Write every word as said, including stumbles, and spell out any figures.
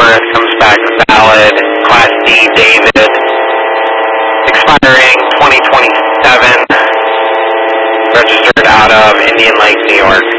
paperwork comes back valid. Class D, David, expiring twenty twenty-seven, registered out of Indian Lake, New York.